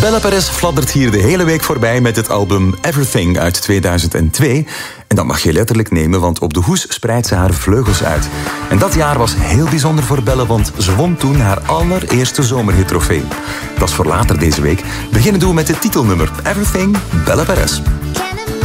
Bella Perez fladdert hier de hele week voorbij met het album Everything uit 2002. En dat mag je letterlijk nemen, want op de hoes spreidt ze haar vleugels uit. En dat jaar was heel bijzonder voor Bella, want ze won toen haar allereerste zomerhittrofee. Dat is voor later deze week. Beginnen doen we met het titelnummer Everything, Bella Perez.